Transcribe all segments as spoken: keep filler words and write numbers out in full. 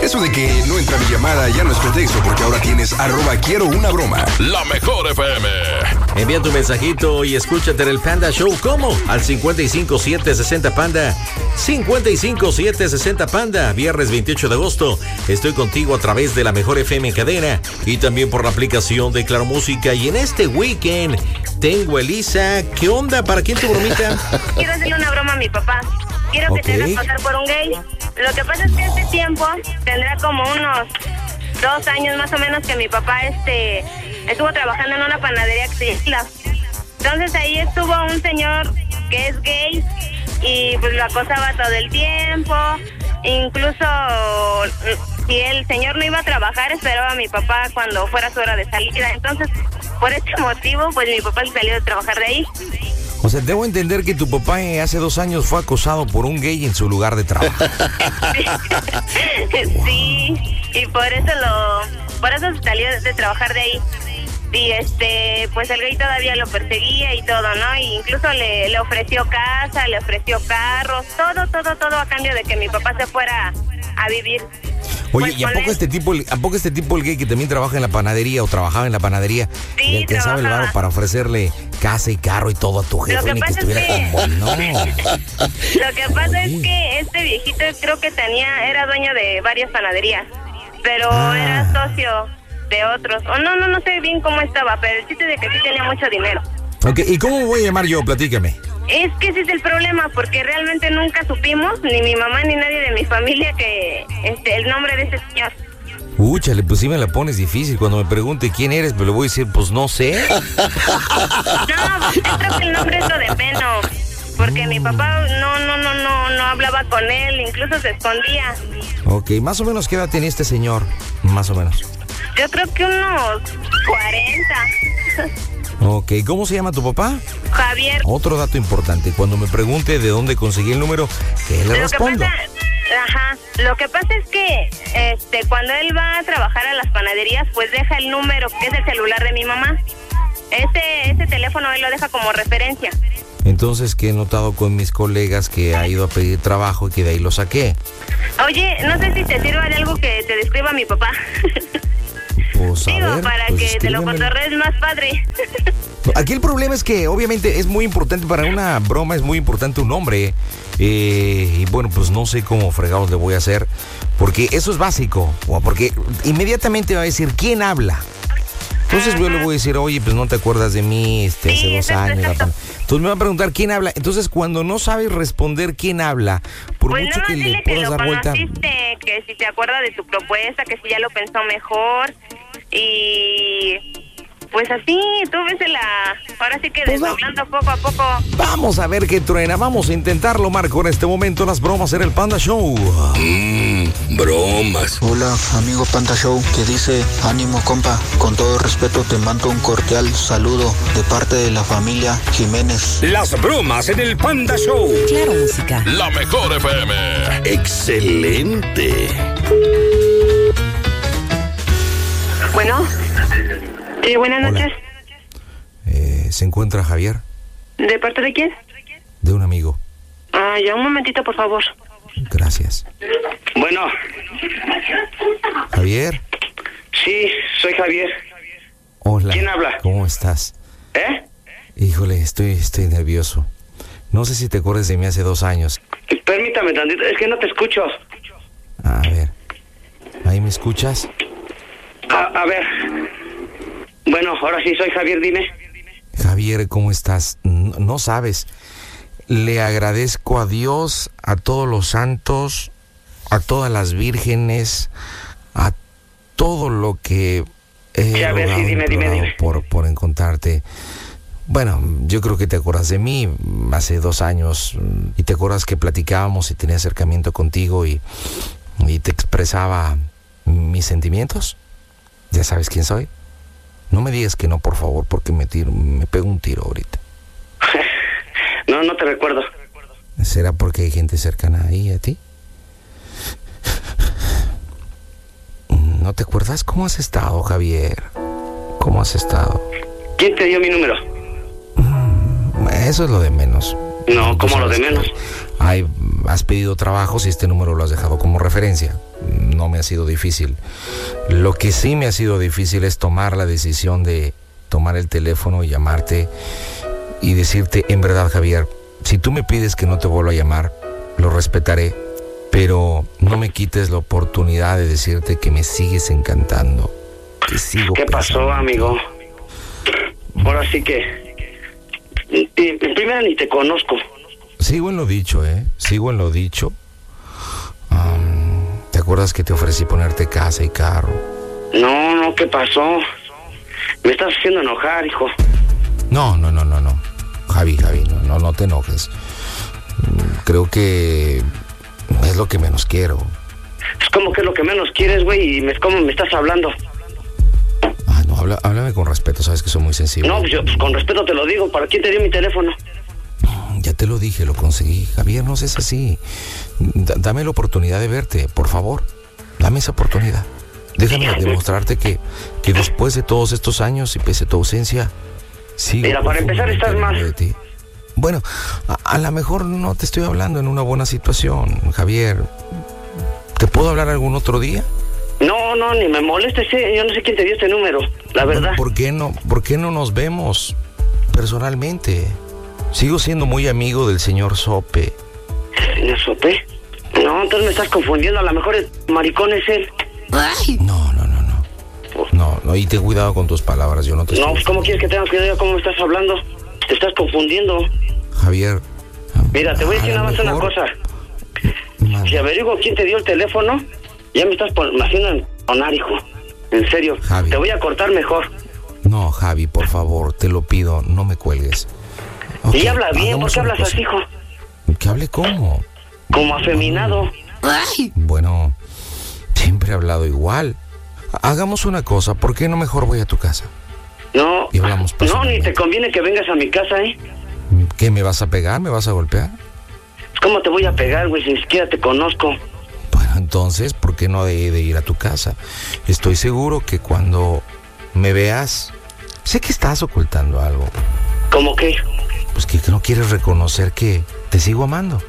Eso de que no entra mi llamada ya no es pretexto, porque ahora tienes arroba quiero una broma. La mejor F M. Envía tu mensajito y escúchate en el Panda Show. ¿Cómo? Al cincuenta y cinco siete sesenta Panda. cincuenta y cinco siete sesenta Panda. Viernes veintiocho de agosto. Estoy contigo a través de la mejor F M en cadena y también por la aplicación de Claro Música. Y en este weekend tengo a Elisa. ¿Qué onda? ¿Para quién tu bromita? Quiero hacerle una broma a mi papá. Quiero que Okay. te hagas pasar por un gay. Lo que pasa es que este tiempo tendrá como unos dos años más o menos que mi papá este estuvo trabajando en una panadería que se llama Isla. Entonces ahí estuvo un señor que es gay y pues lo acosaba todo el tiempo. Incluso si el señor no iba a trabajar, esperaba a mi papá cuando fuera su hora de salida. Entonces, por este motivo, pues mi papá salió de trabajar de ahí. O sea, debo entender que tu papá eh, hace dos años fue acosado por un gay en su lugar de trabajo. Sí, y por eso lo, por eso salió de trabajar de ahí. Y este, pues el gay todavía lo perseguía y todo, ¿no? Y incluso le, le ofreció casa, le ofreció carros, todo, todo, todo a cambio de que mi papá se fuera a vivir. Oye, Pues ¿y a poco ponle- este tipo, el- a poco este tipo el gay que también trabaja en la panadería o trabajaba en la panadería, Sí, le alcanzaba el trabajaba. varo para ofrecerle casa y carro y todo a tu jefe, que ni que pasa es estuviera que- como no? Lo que pasa es que este viejito creo que tenía, era dueño de varias panaderías, pero Ah. era socio de otros. O no, no, no sé bien cómo estaba, pero el chiste de que sí tenía mucho dinero. Ok, ¿y cómo voy a llamar yo? Platícame. Es que ese es el problema, porque realmente nunca supimos, ni mi mamá ni nadie de mi familia, que este el nombre de ese señor. Úchale, pues sí me la pones difícil. Cuando me pregunte quién eres, pero le voy a decir, pues no sé. No, yo creo que el nombre es lo de menos, porque mi papá no, no, no, no, no hablaba con él, incluso se escondía. Ok, más o menos, ¿qué edad tenía este señor? Más o menos. Yo creo que unos cuarenta. Ok, ¿cómo se llama tu papá? Javier. Otro dato importante, cuando me pregunte de dónde conseguí el número, ¿qué le Lo que respondo? pasa, ajá, lo que pasa es que este cuando él va a trabajar a las panaderías, pues deja el número, que es el celular de mi mamá. Ese ese teléfono él lo deja como referencia. Entonces, que he notado con mis colegas que ha ido a pedir trabajo y que de ahí lo saqué. Oye, no sé si te sirva de algo que te describa mi papá. Pues a Digo, ver, para pues, que te lo escríbemelo. cotorrees más padre. Aquí el problema es que obviamente es muy importante para una broma, es muy importante un nombre. Eh, y bueno, pues no sé cómo fregados le voy a hacer, porque eso es básico, o porque inmediatamente va a decir quién habla. Entonces yo le voy a decir, oye, pues no te acuerdas de mí este, hace Sí, dos exacto, años. la exacto. pan- Entonces me va a preguntar quién habla. Entonces cuando no sabes responder quién habla, por Pues mucho nada que más le dile que puedas lo dar vuelta. conociste, que si te acuerdas de tu propuesta, que si ya lo pensó mejor. Y pues así, tú ves la... Ahora sí que Pues va. desdoblando poco a poco. Vamos a ver qué truena, vamos a intentarlo, Marco, en este momento las bromas en el Panda Show. Mmm, bromas. Hola, amigo Panda Show, que dice, ánimo compa, con todo respeto te mando un cordial saludo de parte de la familia Jiménez. Las bromas en el Panda Show. Claro Música. La mejor F M. Excelente. Bueno. Sí, buenas Hola. noches. Eh, ¿Se encuentra Javier? ¿De parte de quién? De un amigo. Ah, ya un momentito, por favor. Gracias. Bueno, Javier, sí, soy Javier. hola. ¿Quién habla? ¿Cómo estás? ¿Eh? Híjole, estoy, estoy nervioso. No sé si te acuerdas de mí hace dos años. Permítame tantito, es que no te escucho. A ver, ¿ahí me escuchas? A, a ver. Bueno, ahora sí, soy Javier, dime. Javier, ¿cómo estás? No, no sabes. Le agradezco a Dios, a todos los santos, a todas las vírgenes, a todo lo que he Sí, a ver, sí, rogado, dime, dime, implorado dime. por, por encontrarte. Bueno, yo creo que te acuerdas de mí hace dos años y te acuerdas que platicábamos y tenía acercamiento contigo y, y te expresaba mis sentimientos. ¿Ya sabes quién soy? No me digas que no, por favor, porque me, tiro, me pego un tiro ahorita. No, no te recuerdo. ¿Será porque hay gente cercana ahí a ti? ¿No te acuerdas cómo has estado, Javier? ¿Cómo has estado? ¿Quién te dio mi número? Eso es lo de menos. No, Tú ¿cómo lo sabes de menos? que Hay, has pedido trabajos y este número lo has dejado como referencia. no me ha sido difícil. Lo que sí me ha sido difícil es tomar la decisión de tomar el teléfono y llamarte y decirte, en verdad, Javier, si tú me pides que no te vuelva a llamar, lo respetaré, pero no me quites la oportunidad de decirte que me sigues encantando. Que sigo ¿Qué pasó, amigo? Ahora sí que... En primera ni te conozco. Sigo en lo dicho, ¿eh? Sigo en lo dicho. Um, ¿Te acuerdas que te ofrecí ponerte casa y carro? No, no, ¿qué pasó? Me estás haciendo enojar, hijo. No, no, no, no, no. Javi, Javi, no, no, no te enojes. Creo que es lo que menos quiero. Es como que es lo que menos quieres, güey, y me, ¿cómo me estás hablando? Ah, no, habla, háblame con respeto, sabes que soy muy sensible. No, pues yo pues con respeto te lo digo. ¿Para quién te dio mi teléfono? Ya te lo dije, lo conseguí. Javier, no seas así. D- dame la oportunidad de verte, por favor. Dame esa oportunidad. Déjame demostrarte que, que después de todos estos años y pese a tu ausencia, sigo. Mira, para empezar estás mal. De ti. Bueno, a, a lo mejor no te estoy hablando en una buena situación, Javier. ¿Te puedo hablar algún otro día? No, no, ni me molestes, eh. Yo no sé quién te dio este número, la verdad. ¿Por qué no, por qué no nos vemos personalmente? Sigo siendo muy amigo del señor Sope. ¿Señor Sope? No, entonces me estás confundiendo. A lo mejor el maricón es él. No, no, no, no. No, no, y ten cuidado con tus palabras, yo no te No, pues ¿cómo quieres que tenga cuidado? ¿Cómo me estás hablando? Te estás confundiendo. Javier. Mira, te voy a decir nada más una cosa. Man. Si averiguo quién te dio el teléfono, ya me estás pon- haciendo entonar, hijo. En serio, Javi. Te voy a cortar mejor. No, Javi, por favor, te lo pido, no me cuelgues. Okay, y habla bien, ¿por hagamos qué una hablas cosa. así, hijo? ¿Que hable cómo? Como afeminado. Bueno, siempre he hablado igual. Hagamos una cosa, ¿por qué no mejor voy a tu casa? No, Y hablamos no, personalmente. ni te conviene que vengas a mi casa, ¿eh? ¿Qué, me vas a pegar? ¿Me vas a golpear? ¿Cómo te voy a pegar, güey, si ni siquiera te conozco? Bueno, entonces, ¿por qué no de, de ir a tu casa? Estoy seguro que cuando me veas, sé que estás ocultando algo. ¿Cómo qué? Pues que, que no quieres reconocer que te sigo amando.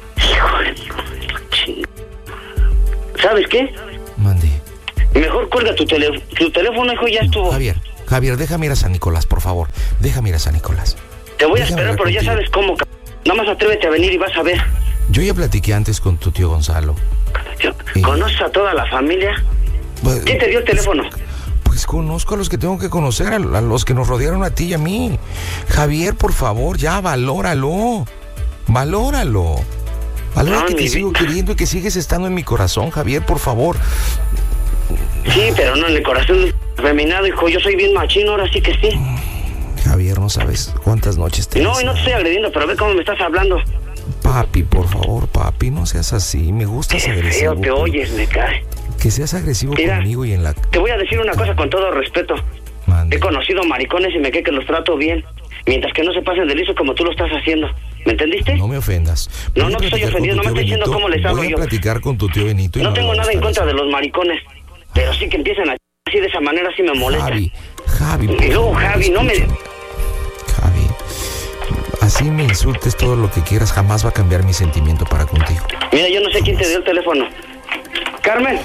¿Sabes qué? Mande. Mejor cuelga tu, tele- tu teléfono, hijo, ya estuvo. Javier, Javier, déjame ir a San Nicolás, por favor. Déjame ir a San Nicolás. Te voy a Déjame esperar, hablar pero ya contigo. sabes cómo. c- Nada más atrévete a venir y vas a ver. Yo ya platiqué antes con tu tío Gonzalo. Yo- Sí. ¿Conoces a toda la familia? Pues, ¿Quién te dio el teléfono? Pues conozco a los que tengo que conocer, a, a los que nos rodearon a ti y a mí. Javier, por favor, ya, valóralo. Valóralo. Valora No, que te mi sigo vida. queriendo y que sigues estando en mi corazón, Javier, por favor. Sí, pero no en el corazón feminado, hijo. Yo soy bien machino, ahora sí que sí. Javier, no sabes cuántas noches te he No, y no te deseado. estoy agrediendo, pero ve cómo me estás hablando. Papi, por favor, papi, no seas así. Me gustas Qué agresivo. feo te pero oyes, me cae. Que seas agresivo Mira. conmigo y en la... Te voy a decir una cosa con todo respeto. Mande. He conocido maricones y me cree que los trato bien. Mientras que no se pasen de liso como tú lo estás haciendo. ¿Me entendiste? No me ofendas. No, Voy a no te estoy platicar con ofendiendo, tu no me tío estoy diciendo Benito. cómo les hablo Voy a yo. platicar con tu tío Benito y No le tengo voy a nada en gustar contra eso. de los maricones. Pero sí que empiezan a así de esa manera, sí me molesta. Javi, Javi. por Y luego, favor, Javi, no me... escúchame. Javi, así me insultes todo lo que quieras, jamás va a cambiar mi sentimiento para contigo. Mira, yo no sé quién te dio el teléfono. Carmen.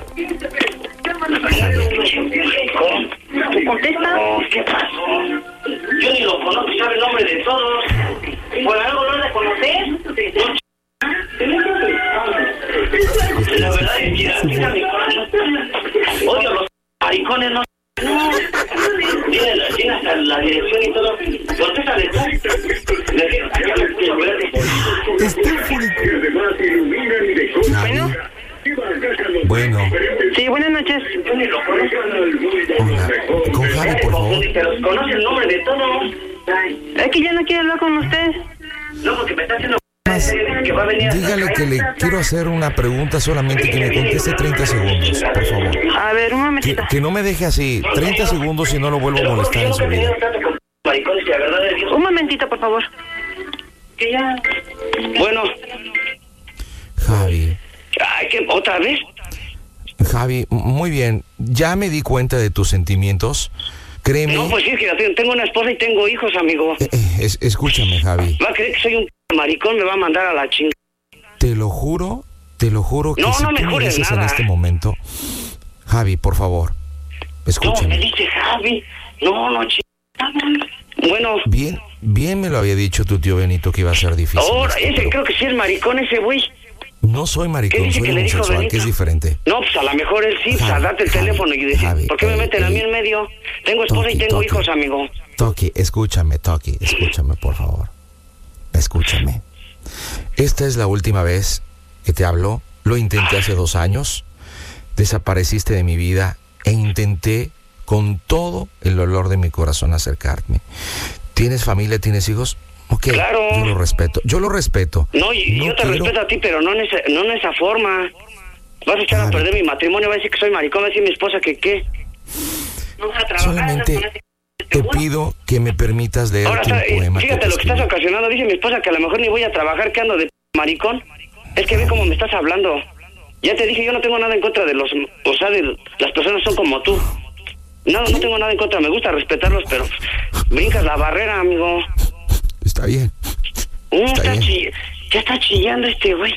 ¿Tú contestas? No, ¿qué pasó? Yo ni lo conozco, sabe el nombre de todos. ¿Por algo no le conoces? La verdad es que mira mi corazón. Odio a los maricones, no. No. Tiene, la, tiene hasta la dirección y todo. Contéstale tú. Está Bueno. Bueno, Sí, buenas noches. hola. Con Javi, por favor. Pero conoce el nombre de todos. Es que ya no quiero hablar con usted. No, porque me está haciendo Más, que va a venir. dígale que le quiero hacer una pregunta solamente que me conteste treinta segundos, por favor. A ver, un Que, momentito. que no me deje así, treinta segundos y no lo vuelvo a molestar en su vida. Maricones, que la verdad de Dios. Un momentito, por favor. Que ya. Bueno, Javi, ay, ¿qué? ¿Otra vez? Javi, muy bien, ya me di cuenta de tus sentimientos. Créeme. No, pues sí, es que tengo una esposa y tengo hijos, amigo. Eh, eh, es- escúchame, Javi. Va a creer que soy un maricón, me va a mandar a la chingada. Te lo juro te lo juro que No, si no me tú me jures dices en nada. este momento, Javi, por favor, No, escúchame. me dice Javi. No, no, ch... Bueno, Bien, bien me lo había dicho tu tío Benito que iba a ser difícil. ahora, esto, ese pero creo que sí es maricón ese güey. no soy ¿Qué maricón, dice soy que le dijo homosexual, Benito? que es diferente. No, pues a lo mejor él sí, pues Javi, date el Javi, teléfono y decir, Javi, ¿por qué me eh, meten a mí eh, en medio? Tengo esposa y Toki, tengo Toki. hijos, amigo. Toki, escúchame, Toki, escúchame, por favor. Escúchame. Esta es la última vez que te hablo. Lo intenté hace dos años. Desapareciste de mi vida e intenté con todo el dolor de mi corazón acercarme. ¿Tienes familia? ¿Tienes hijos? Ok, Claro. yo lo respeto. Yo lo respeto. No, y No yo te quiero- respeto a ti, pero no en, esa, no en esa forma. Vas a echar a Javi. perder mi matrimonio, va a decir que soy maricón, va a decir mi esposa que qué. No vas a trabajar, Solamente no vas a- te pido que me permitas leerte Ahora, un está- eh, poema. fíjate que te lo que estás escribí. ocasionando. Dice mi esposa que a lo mejor ni voy a trabajar, que ando de maricón. Es que ve cómo me estás hablando. Ya te dije, yo no tengo nada en contra de los... O sea, de las personas son como tú. No, no tengo nada en contra, me gusta respetarlos, pero brincas la barrera, amigo. Está bien. Uh, Está está bien. chi- ya está chillando este güey.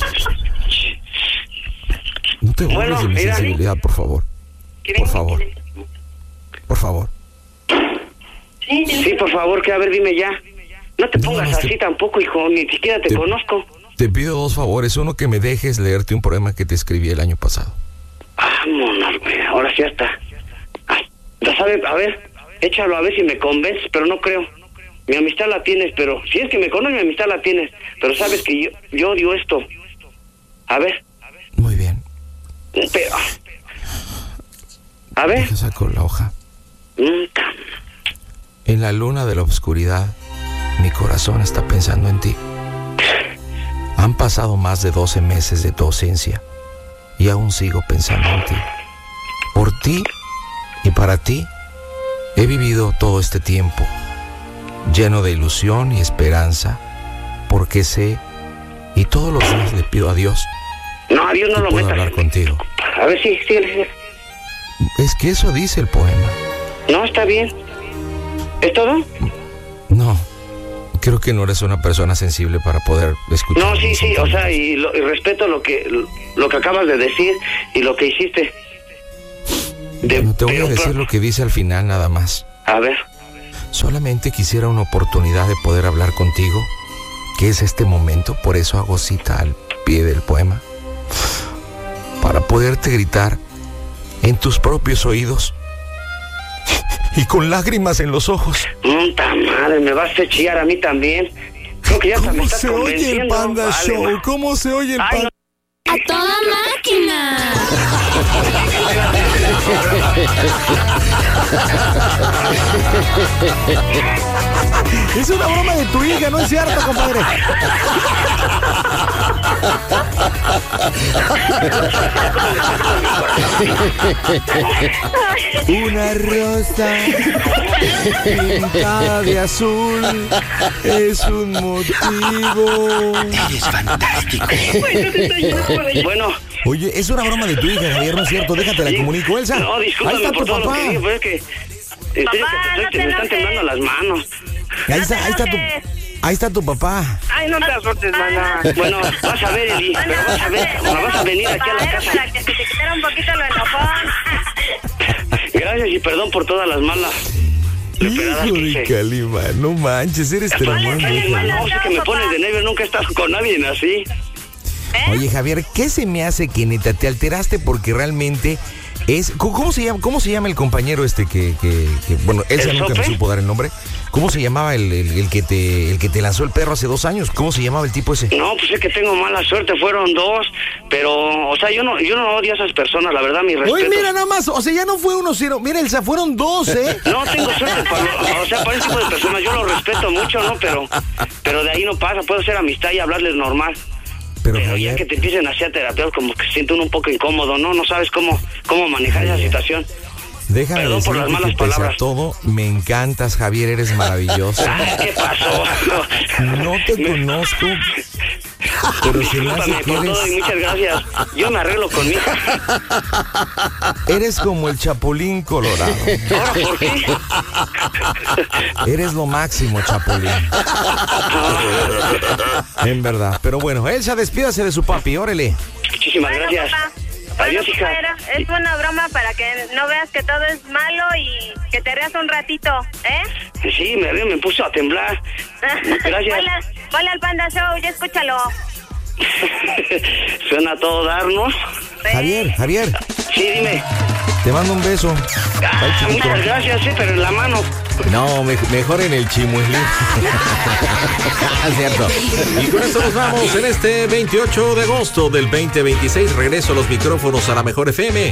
No te burles Bueno, de mi mira. sensibilidad, por favor. Por favor. Por favor. Sí, por favor, que a ver, dime ya. No te No, pongas nomás te- así tampoco, hijo, ni siquiera te, te- conozco. Te pido dos favores. Uno, que me dejes leerte un poema que te escribí el año pasado. Vámonos, güey, ahora sí ya está. Ay, ya sabes, a ver, échalo a ver si me convences, pero no creo. Mi amistad la tienes, pero si es que me conoces, mi amistad la tienes. Pero sabes que yo, yo odio esto. A ver, Muy bien. pero... A ver. Deja saco la hoja. Mm, En la luna de la oscuridad, mi corazón está pensando en ti. Han pasado más de doce meses de tu ausencia y aún sigo pensando en ti. Por ti y para ti he vivido todo este tiempo, lleno de ilusión y esperanza, porque sé y todos los días le pido a Dios No, a Dios no que lo pueda metas. hablar contigo. A ver, sí, síguele, síguele. Es que eso dice el poema. No, está bien. ¿Es todo? No, creo que no eres una persona sensible para poder escuchar. No, sí, mis sí, o sea, sentimientos. y, lo- y respeto lo que lo que acabas de decir y lo que hiciste. De- Bueno, te voy pero- a decir pero- lo que dice al final nada más. A ver, Solamente quisiera una oportunidad de poder hablar contigo, que es este momento, por eso hago cita al pie del poema, para poderte gritar en tus propios oídos y con lágrimas en los ojos. puta madre, me vas a chillar a mí también. Creo que ya hasta me estás convenciendo. Vale, ma. ¿Cómo se oye el Ay, no. ¡A toda máquina! Es una broma de tu hija, no es cierto, compadre. Una rosa pintada de azul es un motivo. Bueno, Oye, es una broma de tu hija, Javier, no es cierto, déjate la comunico, Elsa. no, Ahí discúlpame está por tu todo lo papá. que dije, pero es que... En serio, Papá, que no estoy- te me están enojes. temblando las manos. Ahí está, ahí está tu, ahí está tu papá. Ay, no te azotes, mana. Bueno, vas a ver, Eli, pero vas a ver, me vas a venir aquí a la casa. Para que se te quitara un poquito lo enojón. Gracias y perdón por todas las malas esperadas Hijo que de hice. Calima, no manches, eres tremendo. Ay, hijo. no, sí que me pones de nervio, nunca he estado con nadie así. Oye, Javier, ¿qué se me hace que neta te alteraste porque realmente es... ¿Cómo cómo se llama, cómo se llama el compañero este que... que, que- bueno, Elsa ¿El nunca me Sope? supo dar el nombre. ¿Cómo se llamaba el, el, el que te el que te lanzó el perro hace dos años? ¿Cómo se llamaba el tipo ese? No, pues es que tengo mala suerte, fueron dos, pero, o sea, yo no yo no odio a esas personas, la verdad, mi respeto. Oye, mira nada más, o sea, ya no fue uno cero. Mira, Elsa, fueron dos, ¿eh? No tengo suerte, para, o sea, para ese tipo de personas yo lo respeto mucho, ¿no? Pero, pero de ahí no pasa, puedo hacer amistad y hablarles normal. Pero, Pero ya Javier, que te empiecen a hacer terapeutas, como que se siente uno un poco incómodo, ¿no? No sabes cómo, cómo manejar esa situación. déjame perdón por decirte las malas que pese a palabras. todo, me encantas, Javier, eres maravilloso. Ay, ¿qué pasó? No te Me- conozco, Pero se me hace Discúlpame que por todo y eres, muchas gracias. Yo me arreglo con mi hija. eres como el Chapulín Colorado. ¿Ahora por qué? Eres lo máximo, Chapulín. En verdad. Pero bueno, Elsa, despídase de su papi, órale. Muchísimas Bueno, gracias. papá. Adiós, Bueno, hija. papá, era- es una broma para que no veas que todo es malo y que te rías un ratito, ¿eh? Sí, me, me puso a temblar. Gracias. Ponle, ponle al Panda Show, ya escúchalo. Suena a todo dar, ¿no? Javier, Javier, Sí, dime. te mando un beso. Ah, muchas gracias, sí, pero en la mano. No, me- mejor en el chimuelín. Cierto. Y con esto nos vamos en este veintiocho de agosto del veinte veintiséis. Regreso a los micrófonos a la Mejor F M.